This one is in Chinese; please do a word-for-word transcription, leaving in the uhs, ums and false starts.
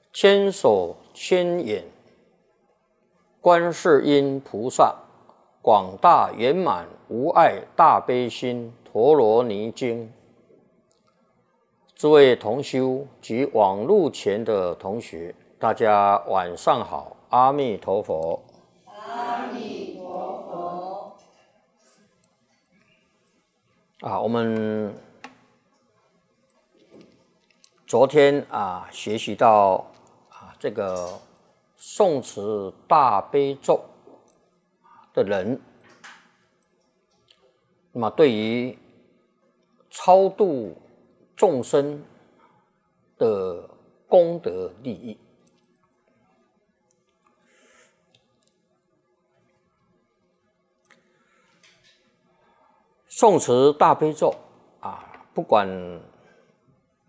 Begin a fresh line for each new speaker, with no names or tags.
千手千眼，观世音菩萨，广大圆满无碍大悲心陀罗尼经。诸位同修及网络前的同学，大家晚上好，阿弥陀佛。
阿弥陀佛。
啊，我们昨天啊学习到啊这个诵持大悲咒的人，那么对于超度众生的功德利益，诵持大悲咒啊，不管